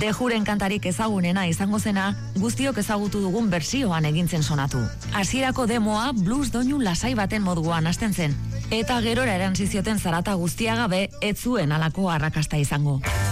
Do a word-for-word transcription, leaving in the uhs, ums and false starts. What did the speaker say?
Dejuren kantarik ezagunena izango zena, guztiok ezagutu dugun bertsioan egintzen sonatu. Hasierako demoa blues doinu lasai baten moduan hasten zen, eta gerora erantzizioten zarata guztia gabe ez zuen halako arrakasta izango.